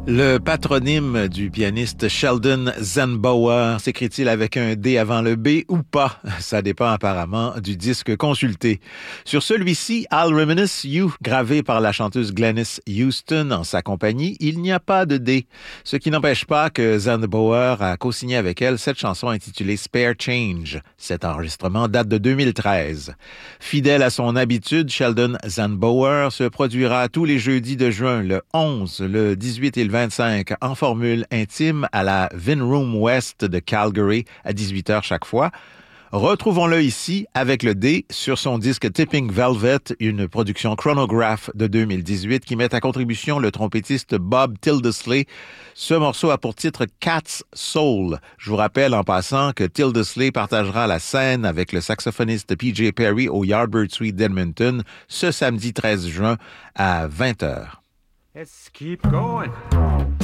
Le patronyme du pianiste Sheldon Zanbauer s'écrit-il avec un D avant le B ou pas? Ça dépend apparemment du disque consulté. Sur celui-ci, I'll Reminisce You, gravé par la chanteuse Glennis Houston en sa compagnie, il n'y a pas de D. Ce qui n'empêche pas que Zanbauer a co-signé avec elle cette chanson intitulée Spare Change. Cet enregistrement date de 2013. Fidèle à son habitude, Sheldon Zanbauer se produira tous les jeudis de juin, le 11, le 18 et le 25 en formule intime à la Vinroom West de Calgary à 18h chaque fois. Retrouvons-le ici avec le D sur son disque Tipping Velvet, une production Chronograph de 2018 qui met à contribution le trompettiste Bob Tildesley. Ce morceau a pour titre Cat's Soul. Je vous rappelle en passant que Tildesley partagera la scène avec le saxophoniste PJ Perry au Yardbird Suite d'Edmonton ce samedi 13 juin à 20h. Let's keep going.